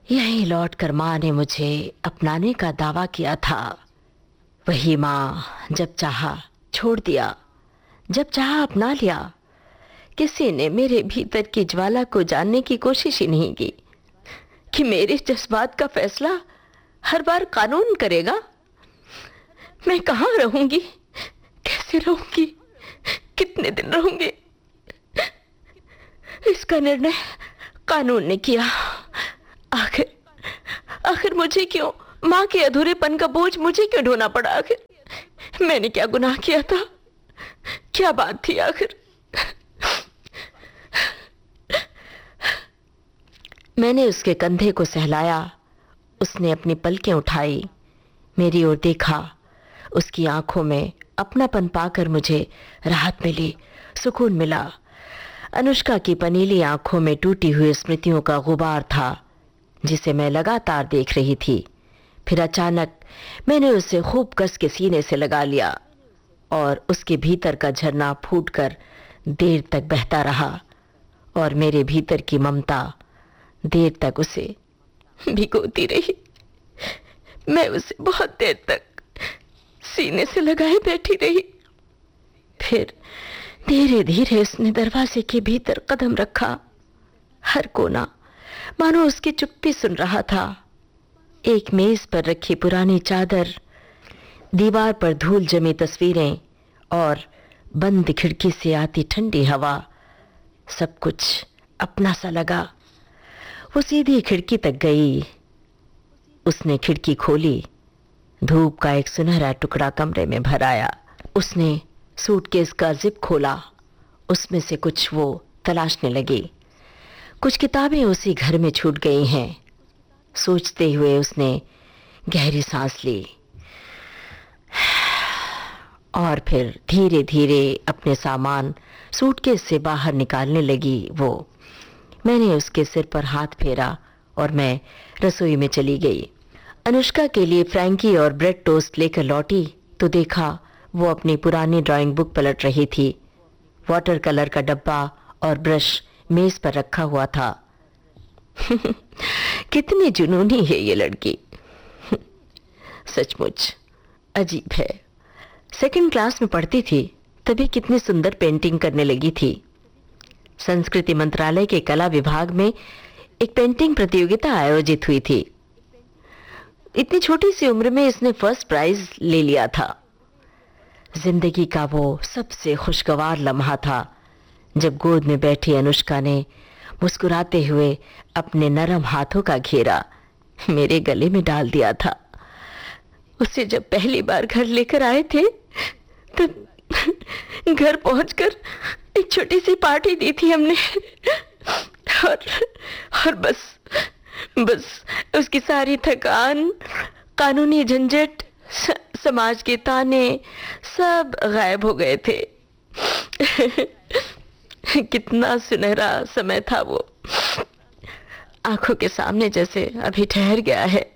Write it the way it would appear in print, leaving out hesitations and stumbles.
यहीं लौटकर माँ ने मुझे अपनाने का दावा किया था। वही माँ, जब चाहा छोड़ दिया, जब चाहा अपना लिया। किसी ने मेरे भीतर की ज्वाला को जानने की कोशिश ही नहीं की कि मेरे जज्बात का फैसला हर बार कानून करेगा। मैं कहाँ रहूंगी, कैसे रहूंगी, कितने दिन रहूंगी, इसका निर्णय कानून ने किया। आखिर आखिर मुझे क्यों, माँ के अधूरेपन का बोझ मुझे क्यों ढोना पड़ा? आखिर मैंने क्या गुनाह किया था, क्या बात थी आखिर? मैंने उसके कंधे को सहलाया। उसने अपनी पलकें उठाई, मेरी ओर देखा। उसकी आंखों में अपनापन पाकर मुझे राहत मिली, सुकून मिला। अनुष्का की पनीली आंखों में टूटी हुई स्मृतियों का गुबार था, जिसे मैं लगातार देख रही थी। फिर अचानक मैंने उसे खूब कस के सीने से लगा लिया और उसके भीतर का झरना फूटकर देर तक बहता रहा और मेरे भीतर की ममता देर तक उसे भिगोती रही। मैं उसे बहुत देर तक सीने से लगाए बैठी रही। फिर धीरे धीरे उसने दरवाजे के भीतर कदम रखा। हर कोना मानो उसकी चुप्पी सुन रहा था। एक मेज पर रखी पुरानी चादर, दीवार पर धूल जमी तस्वीरें और बंद खिड़की से आती ठंडी हवा, सब कुछ अपना सा लगा। वो सीधी खिड़की तक गई। उसने खिड़की खोली। धूप का एक सुनहरा टुकड़ा कमरे में भर आया। उसने सूटकेस का जिप खोला। उसमें से कुछ वो तलाशने लगी। कुछ किताबें उसी घर में छूट गई हैं। सोचते हुए उसने गहरी सांस ली और फिर धीरे धीरे अपने सामान सूटकेस से बाहर निकालने लगी। मैंने उसके सिर पर हाथ फेरा और मैं रसोई में चली गई। अनुष्का के लिए फ्रैंकी और ब्रेड टोस्ट लेकर लौटी तो देखा वो अपनी पुरानी ड्राइंग बुक पलट रही थी। वाटर कलर का डब्बा और ब्रश मेज पर रखा हुआ था। कितनी जुनूनी है ये लड़की। सचमुच अजीब है। सेकंड क्लास में पढ़ती थी तभी कितनी सुंदर पेंटिंग करने लगी थी। संस्कृति मंत्रालय के कला विभाग में एक पेंटिंग प्रतियोगिता आयोजित हुई थी। इतनी छोटी सी उम्र में इसने फर्स्ट प्राइज ले लिया था। जिंदगी का वो सबसे खुशगवार लम्हा था जब गोद में बैठी अनुष्का ने मुस्कुराते हुए अपने नरम हाथों का घेरा मेरे गले में डाल दिया था। उसे जब पहली बार घर लेकर आए थे तब घर पहुंचकर एक छोटी सी पार्टी दी थी हमने। और बस उसकी सारी थकान, कानूनी झंझट, समाज के ताने सब गायब हो गए थे। कितना सुनहरा समय था वो, आंखों के सामने जैसे अभी ठहर गया है।